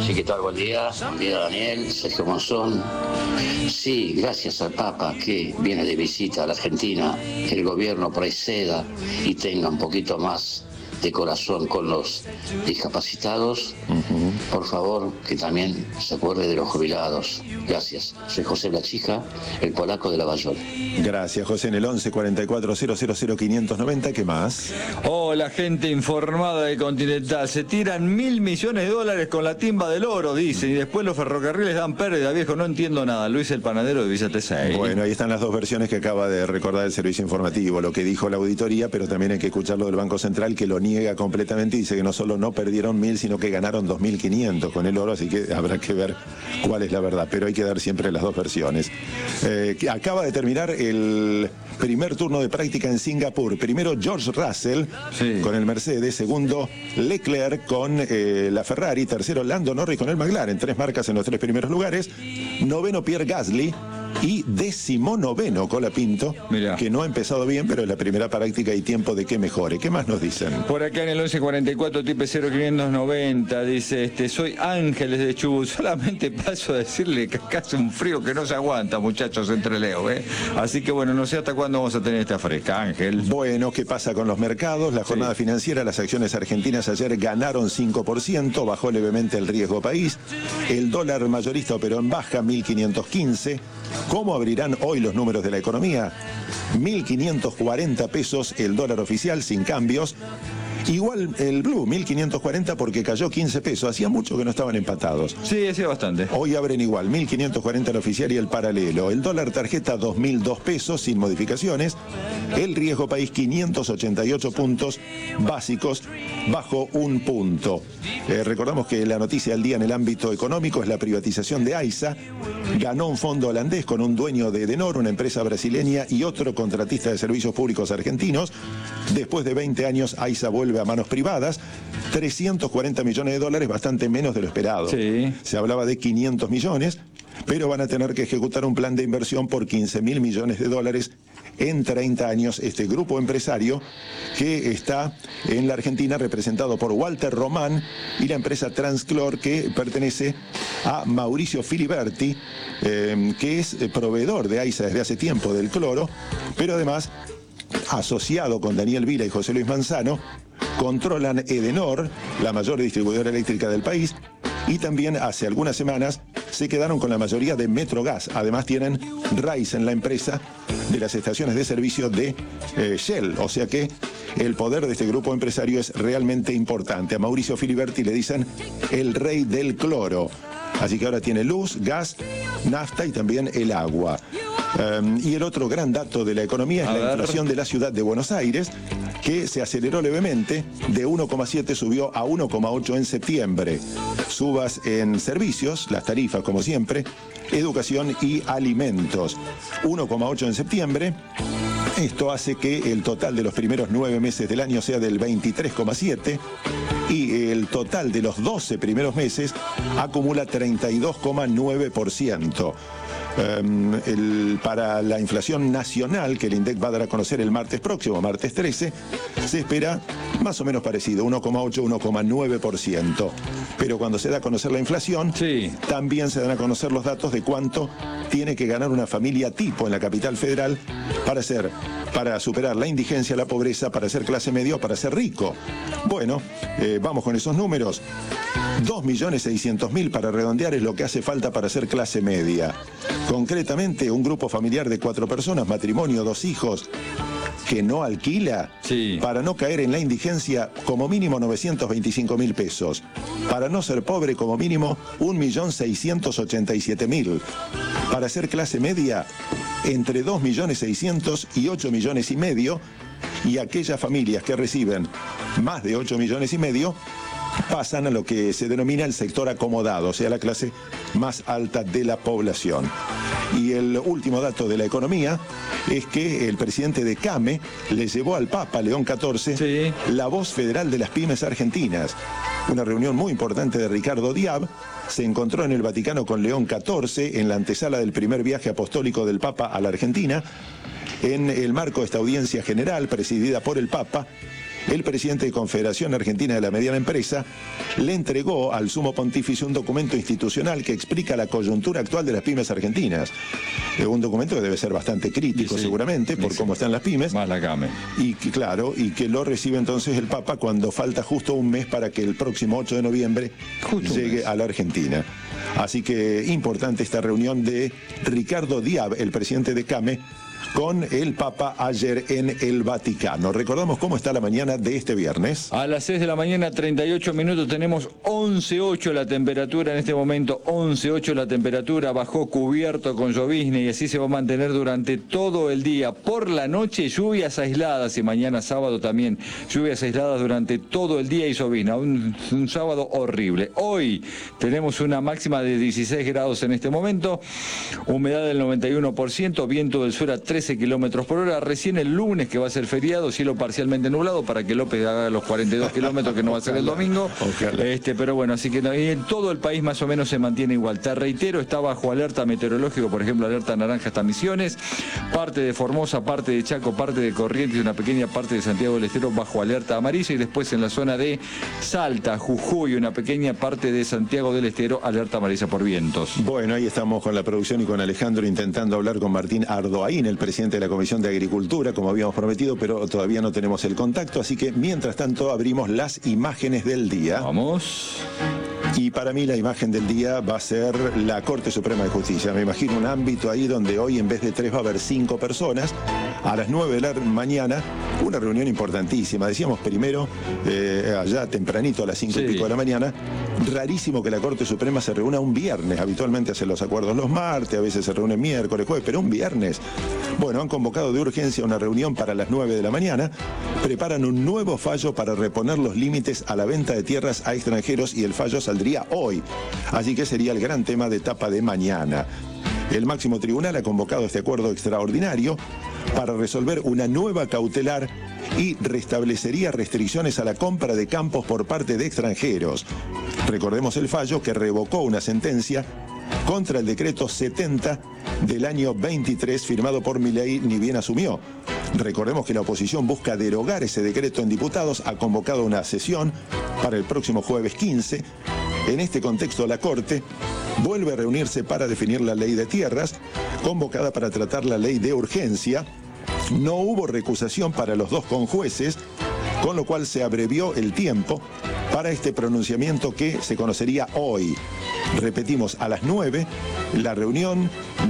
Sí, ¿qué tal? Buen día Daniel, Sergio Monzón. Sí, gracias al Papa que viene de visita a la Argentina, el gobierno proceda y tenga un poquito más de corazón con los discapacitados. Por favor, que también se acuerde de los jubilados. Gracias. Soy José Blachija, el polaco de Lavallol. Gracias, José. En el 11 44 000 590, ¿qué más? La gente informada de Continental. Se tiran $1.000 millones con la timba del oro, dicen, y después los ferrocarriles dan pérdida, viejo. No entiendo nada. Luis el panadero de Villa Tesey. Bueno, ahí están las dos versiones que acaba de recordar el servicio informativo. Lo que dijo la auditoría, pero también hay que escuchar lo del Banco Central, que lo niega completamente y dice que no solo no perdieron 1.000, sino que ganaron 2.500 con el oro, así que habrá que ver cuál es la verdad, pero hay que dar siempre las dos versiones. Acaba de terminar el primer turno de práctica en Singapur. Primero George Russell con el Mercedes, segundo Leclerc con la Ferrari, tercero Lando Norris con el McLaren, 3 marcas en los 3 primeros lugares, noveno Pierre Gasly y 19º Colapinto, que no ha empezado bien, pero en la primera práctica hay tiempo de que mejore. ¿Qué más nos dicen? Por acá en el 1144 tipe 0590 dice, soy Ángeles de Chubut, solamente paso a decirle que acá hace un frío que no se aguanta, muchachos, entre Leo, así que bueno, no sé hasta cuándo vamos a tener esta fresca, Ángel. Bueno, ¿qué pasa con los mercados? La jornada financiera, las acciones argentinas ayer ganaron 5%, bajó levemente el riesgo país, el dólar mayorista operó en baja, 1.515. ¿Cómo abrirán hoy los números de la economía? 1.540 pesos el dólar oficial sin cambios. Igual el blue, 1.540 porque cayó 15 pesos. Hacía mucho que no estaban empatados. Sí, hacía bastante. Hoy abren igual, 1.540 el oficial y el paralelo. El dólar tarjeta 2.002 pesos sin modificaciones. El riesgo país 588 puntos básicos, bajo 1 punto. Recordamos que la noticia del día en el ámbito económico es la privatización de AISA. Ganó un fondo holandés con un dueño de Edenor, una empresa brasileña, y otro contratista de servicios públicos argentinos. Después de 20 años, AISA vuelve a manos privadas. 340 millones de dólares, bastante menos de lo esperado. Se hablaba de 500 millones, pero van a tener que ejecutar un plan de inversión por 15.000 millones de dólares en 30 años. Este grupo empresario que está en la Argentina representado por Walter Román y la empresa Transclor, que pertenece a Mauricio Filiberti, que es proveedor de AISA desde hace tiempo del cloro, pero además asociado con Daniel Vila y José Luis Manzano, controlan Edenor, la mayor distribuidora eléctrica del país, y también hace algunas semanas se quedaron con la mayoría de Metrogas. Además tienen RAIS en la empresa de las estaciones de servicio de Shell, o sea que el poder de este grupo empresario es realmente importante. A Mauricio Filiberti le dicen el rey del cloro, así que ahora tiene luz, gas, nafta y también el agua. Y el otro gran dato de la economía es la inflación de la ciudad de Buenos Aires, que se aceleró levemente, de 1,7 subió a 1,8 en septiembre. Subas en servicios, las tarifas como siempre, educación y alimentos. 1,8 en septiembre. Esto hace que el total de los primeros 9 meses del año sea del 23,7 y el total de los 12 primeros meses acumula 32,9%. Para la inflación nacional, que el INDEC va a dar a conocer el martes próximo, martes 13, se espera más o menos parecido, 1,8, 1,9%. Pero cuando se da a conocer la inflación, también se dan a conocer los datos de cuánto tiene que ganar una familia tipo en la capital federal para superar la indigencia, la pobreza, para ser clase media o para ser rico. Bueno, vamos con esos números. 2.600.000 para redondear es lo que hace falta para ser clase media. Concretamente, un grupo familiar de 4 personas, matrimonio, 2 hijos, que no alquila, para no caer en la indigencia, como mínimo 925.000 pesos. Para no ser pobre, como mínimo 1.687.000. Para ser clase media, entre 2.600.000 y 8,5 millones. Y aquellas familias que reciben más de 8,5 millones pasan a lo que se denomina el sector acomodado, o sea, la clase más alta de la población. Y el último dato de la economía es que el presidente de CAME le llevó al Papa León XIV la voz federal de las pymes argentinas. Una reunión muy importante de Ricardo Diab. Se encontró en el Vaticano con León XIV en la antesala del primer viaje apostólico del Papa a la Argentina, en el marco de esta audiencia general presidida por el Papa. el presidente de Confederación Argentina de la Mediana Empresa le entregó al Sumo Pontífice un documento institucional que explica la coyuntura actual de las pymes argentinas. Un documento que debe ser bastante crítico, seguramente, por cómo están las pymes. Malacame. Y que, claro, y que lo recibe entonces el Papa cuando falta justo un mes para que el próximo 8 de noviembre llegue a la Argentina. Así que importante esta reunión de Ricardo Diab, el presidente de CAME, con el Papa ayer en el Vaticano. Recordamos cómo está la mañana de este viernes. A las 6 de la mañana, 38 minutos, tenemos 11.8 la temperatura en este momento, 11.8 la temperatura, bajó cubierto con llovizna y así se va a mantener durante todo el día. Por la noche, lluvias aisladas y mañana sábado también, lluvias aisladas durante todo el día y llovizna, un sábado horrible. Hoy tenemos una máxima de 16 grados en este momento, humedad del 91%, viento del sur a 13 kilómetros por hora. Recién el lunes, que va a ser feriado, cielo parcialmente nublado para que López haga los 42 kilómetros que no va a ser el domingo. Pero bueno, así que en todo el país más o menos se mantiene igual. Te reitero, está bajo alerta meteorológico, por ejemplo, alerta naranja hasta Misiones, parte de Formosa, parte de Chaco, parte de Corrientes y una pequeña parte de Santiago del Estero bajo alerta amarilla, y después en la zona de Salta, Jujuy, una pequeña parte de Santiago del Estero, alerta amarilla por vientos. Bueno, ahí estamos con la producción y con Alejandro intentando hablar con Martín Ardoaín, el presidente de la Comisión de Agricultura, como habíamos prometido, pero todavía no tenemos el contacto, así que mientras tanto abrimos las imágenes del día. Vamos. Y para mí la imagen del día va a ser la Corte Suprema de Justicia. Me imagino un ámbito ahí donde hoy en vez de 3 va a haber 5 personas. A las 9 de la mañana, una reunión importantísima. Decíamos primero, allá tempranito a las 5 y pico de la mañana, rarísimo que la Corte Suprema se reúna un viernes. Habitualmente hacen los acuerdos los martes, a veces se reúne miércoles, jueves, pero un viernes. Bueno, han convocado de urgencia una reunión para las 9 de la mañana. Preparan un nuevo fallo para reponer los límites a la venta de tierras a extranjeros y el fallo saldría hoy. Así que sería el gran tema de etapa de mañana. El máximo tribunal ha convocado este acuerdo extraordinario para resolver una nueva cautelar y restablecería restricciones a la compra de campos por parte de extranjeros. Recordemos el fallo que revocó una sentencia contra el decreto 70 del año 23 firmado por Milei, ni bien asumió. Recordemos que la oposición busca derogar ese decreto en diputados, ha convocado una sesión para el próximo jueves 15. En este contexto, la Corte vuelve a reunirse para definir la ley de tierras, convocada para tratar la ley de urgencia. No hubo recusación para los 2 conjueces, con lo cual se abrevió el tiempo para este pronunciamiento que se conocería hoy. Repetimos, a las 9, la reunión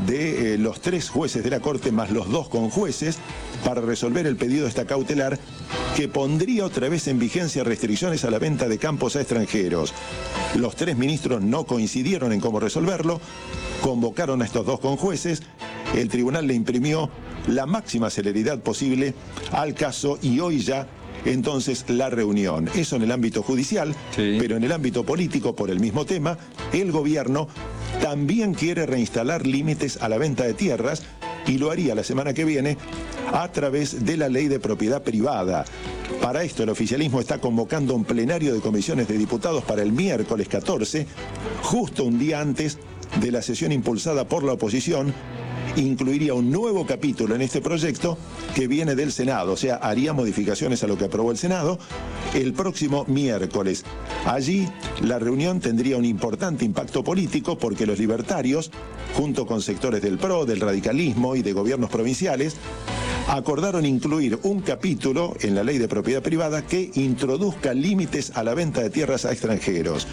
de los 3 jueces de la Corte más los 2 conjueces para resolver el pedido de esta cautelar que pondría otra vez en vigencia restricciones a la venta de campos a extranjeros. Los 3 ministros no coincidieron en cómo resolverlo, convocaron a estos 2 conjueces, el tribunal le imprimió la máxima celeridad posible al caso y hoy ya entonces la reunión. Eso en el ámbito judicial, pero en el ámbito político, por el mismo tema, el gobierno también quiere reinstalar límites a la venta de tierras y lo haría la semana que viene a través de la ley de propiedad privada. Para esto el oficialismo está convocando un plenario de comisiones de diputados para el miércoles 14, justo un día antes de la sesión impulsada por la oposición. Incluiría un nuevo capítulo en este proyecto que viene del Senado, o sea, haría modificaciones a lo que aprobó el Senado el próximo miércoles. Allí la reunión tendría un importante impacto político porque los libertarios, junto con sectores del PRO, del radicalismo y de gobiernos provinciales, acordaron incluir un capítulo en la ley de propiedad privada que introduzca límites a la venta de tierras a extranjeros.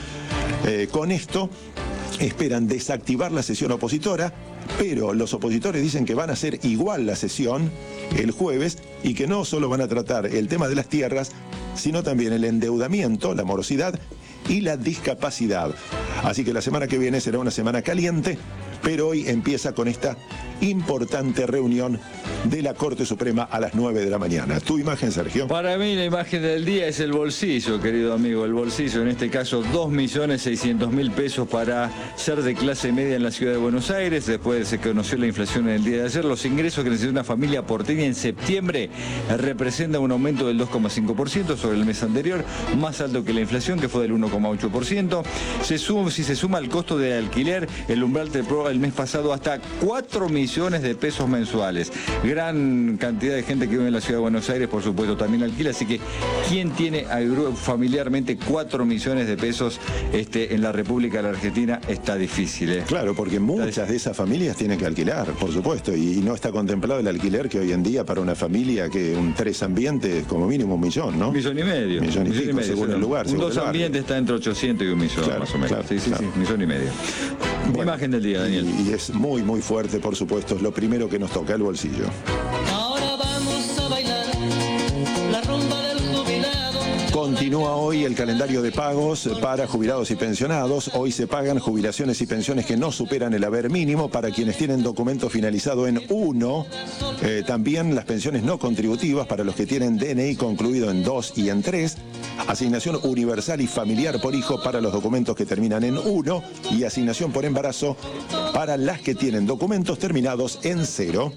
Con esto esperan desactivar la sesión opositora, pero los opositores dicen que van a hacer igual la sesión el jueves y que no solo van a tratar el tema de las tierras, sino también el endeudamiento, la morosidad y la discapacidad. Así que la semana que viene será una semana caliente, pero hoy empieza con esta importante reunión de la Corte Suprema a las 9 de la mañana. ¿Tu imagen, Sergio? Para mí la imagen del día es el bolsillo, querido amigo, el bolsillo, en este caso 2.600.000 pesos para ser de clase media en la ciudad de Buenos Aires. Después se conoció la inflación en el día de ayer. Los ingresos que necesita una familia porteña en septiembre representan un aumento del 2,5% sobre el mes anterior, más alto que la inflación, que fue del 1,8%. Si se suma el costo de alquiler, el umbral trepó el mes pasado hasta 4 millones de pesos mensuales. gran cantidad de gente que vive en la ciudad de Buenos Aires, por supuesto, también alquila. Así que, ¿quién tiene familiarmente 4 millones de pesos en la República de la Argentina? Está difícil. Claro, porque muchas de esas familias tienen que alquilar, por supuesto, y no está contemplado el alquiler que hoy en día para una familia que un 3 ambientes como mínimo 1 millón, ¿no? 1,5 millones. Millón y pico, según el lugar. Un 2 ambientes está entre 800 y 1 millón, claro, más o menos. Claro, sí, claro. 1,5 millones. Bueno, imagen del día, Daniel. Y es muy, muy fuerte, por supuesto. Es lo primero que nos toca, el bolsillo. Ahora vamos a bailar la rumba del jubilado. Continúa hoy el calendario de pagos para jubilados y pensionados. Hoy se pagan jubilaciones y pensiones que no superan el haber mínimo para quienes tienen documento finalizado en 1. También las pensiones no contributivas para los que tienen DNI concluido en 2 y en 3. Asignación universal y familiar por hijo para los documentos que terminan en 1. Y asignación por embarazo para las que tienen documentos terminados en 0.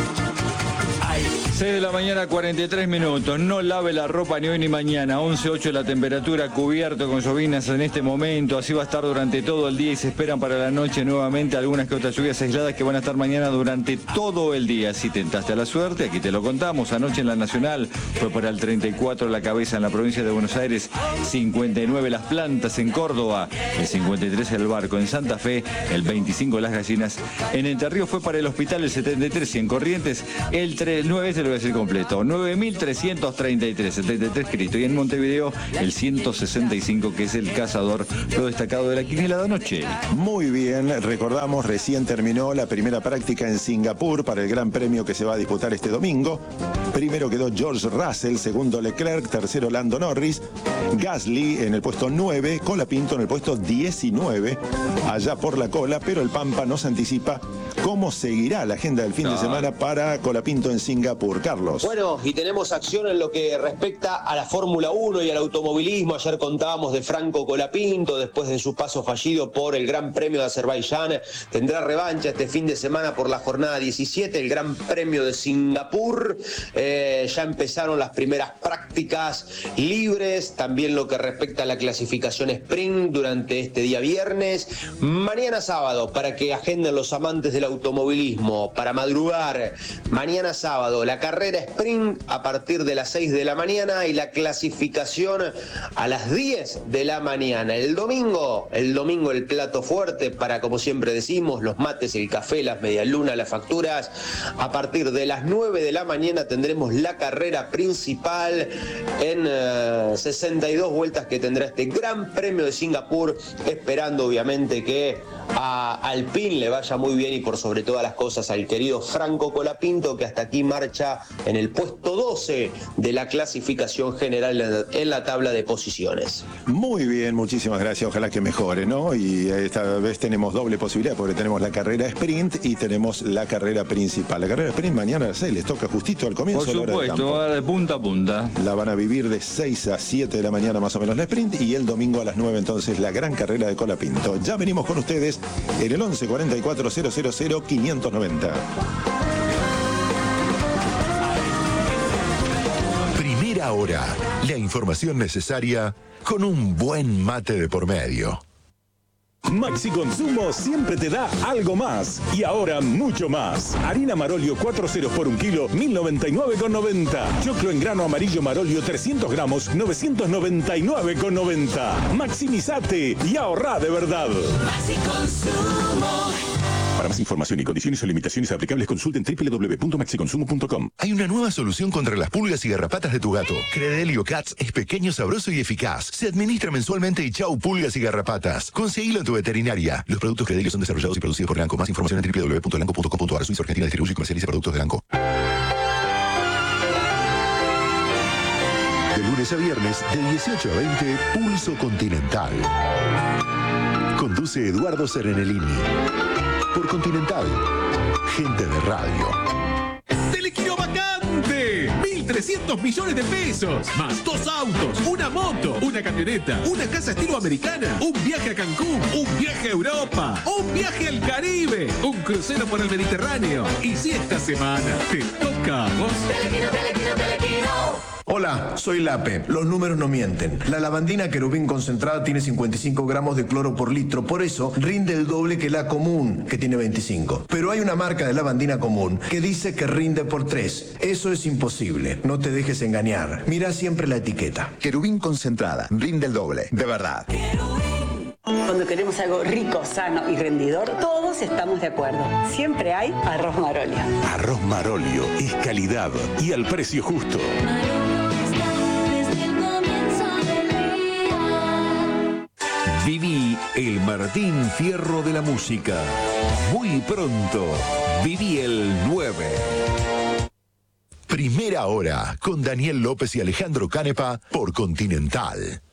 6 de la mañana, 43 minutos. No lave la ropa ni hoy ni mañana. 11:08 la temperatura, cubierto con llovinas en este momento. Así va a estar durante todo el día y se esperan para la noche nuevamente algunas que otras lluvias aisladas que van a estar mañana durante todo el día. Si tentaste a la suerte, aquí te lo contamos. Anoche en la Nacional fue para el 34 la cabeza en la provincia de Buenos Aires, 59 Las Plantas en Córdoba, el 53 el Barco en Santa Fe, el 25 Las Gallinas. En Entre Ríos fue para el Hospital el 73 y en Corrientes el 9, te lo voy a decir completo, 9.333, 73 Cristo. Y en Montevideo el 165, que es el cazador, lo destacado de la quiniela de anoche. Muy bien, recordamos, recién terminó la primera práctica en Singapur para el Gran Premio que se va a disputar este domingo. Primero quedó George Russell, segundo Leclerc, tercero Lando Norris, Gasly en el puesto 9, Colapinto en el puesto 19, allá por la cola, pero el Pampa nos anticipa cómo seguirá la agenda del fin de semana para Colapinto en Singapur. Carlos. Bueno, y tenemos acción en lo que respecta a la Fórmula 1 y al automovilismo. Ayer contábamos de Franco Colapinto, después de su paso fallido por el Gran Premio de Azerbaiyán. Tendrá revancha este fin de semana por la jornada 17, el Gran Premio de Singapur. Ya empezaron las primeras prácticas libres, también lo que respecta a la clasificación sprint durante este día viernes. Mañana sábado, para que agenden los amantes del automovilismo, para madrugar, mañana sábado, la carrera sprint a partir de las 6 de la mañana y la clasificación a las 10 de la mañana. El domingo el plato fuerte para, como siempre decimos, los mates, el café, las medialunas, las facturas. A partir de las 9 de la mañana tendremos la carrera principal en 62 vueltas que tendrá este Gran Premio de Singapur, esperando obviamente que a Alpine le vaya muy bien y por sobre todas las cosas al querido Franco Colapinto, que hasta aquí marcha en el puesto 12 de la clasificación general en la tabla de posiciones. Muy bien, muchísimas gracias, ojalá que mejore, ¿no? Y esta vez tenemos doble posibilidad porque tenemos la carrera sprint y tenemos la carrera principal. La carrera sprint mañana les toca justito al comienzo. Por supuesto, va de punta a punta. La van a vivir de 6 a 7 de la mañana más o menos la sprint y el domingo a las 9 entonces la gran carrera de Colapinto. Ya venimos con ustedes en el 11 44 000 590. Primera hora, la información necesaria con un buen mate de por medio. Maxi Consumo siempre te da algo más. Y ahora mucho más. Harina Marolio 4 ceros por 1 kilo, 1.099,90. Choclo en grano amarillo Marolio 300 gramos, 999,90. Maximizate y ahorrá de verdad. Maxi Consumo. Para más información y condiciones o limitaciones aplicables, consulten www.maxiconsumo.com. Hay una nueva solución contra las pulgas y garrapatas de tu gato. Credelio Cats es pequeño, sabroso y eficaz. Se administra mensualmente y chau pulgas y garrapatas. Conseguilo en tu veterinaria. Los productos Credelio son desarrollados y producidos por Elanco. Más información en www.elanco.com.ar. Suiza Argentina distribuye y comercializa productos de Elanco. De lunes a viernes, de 18 a 20, Pulso Continental. Conduce Eduardo Serenellini. Por Continental, gente de radio. ¡Telequino vacante! 1.300 millones de pesos. Más 2 autos, una moto, una camioneta, una casa estilo americana, un viaje a Cancún, un viaje a Europa, un viaje al Caribe, un crucero por el Mediterráneo. Y si esta semana te toca a vos... Telequino, telequino, telequino. Hola, soy Lape. Los números no mienten. La lavandina Querubín concentrada tiene 55 gramos de cloro por litro, por eso rinde el doble que la común, que tiene 25. Pero hay una marca de lavandina común que dice que rinde por 3. Eso es imposible. No te dejes engañar. Mira siempre la etiqueta. Querubín concentrada, rinde el doble, de verdad. Cuando queremos algo rico, sano y rendidor, todos estamos de acuerdo. Siempre hay arroz Marolio. Arroz Marolio es calidad y al precio justo. Viví el Martín Fierro de la música. Muy pronto, viví el 9. Primera hora con Daniel López y Alejandro Canepa por Continental.